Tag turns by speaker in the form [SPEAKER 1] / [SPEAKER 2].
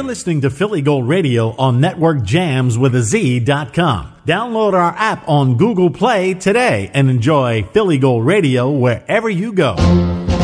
[SPEAKER 1] You're listening to Philly Gold Radio on Network Jams with a Z.com. Download our app on Google Play today and enjoy Philly Gold Radio wherever you go.